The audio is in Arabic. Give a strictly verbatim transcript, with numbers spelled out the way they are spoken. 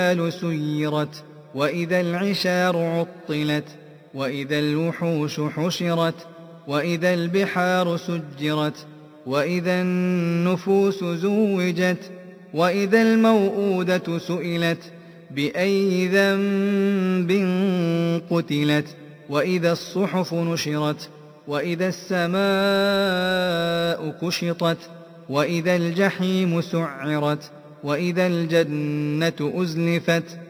الجبال سيرت وإذا العشار عطلت وإذا الوحوش حشرت وإذا البحار سجرت وإذا النفوس زوجت وإذا الموءودة سئلت بأي ذنب قتلت وإذا الصحف نشرت وإذا السماء كشطت وإذا الجحيم سعرت وإذا الجنة أزلفت